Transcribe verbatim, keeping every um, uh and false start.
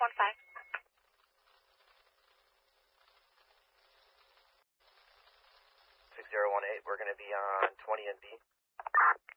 one five. six zero one eight, we're going to be on twenty and B.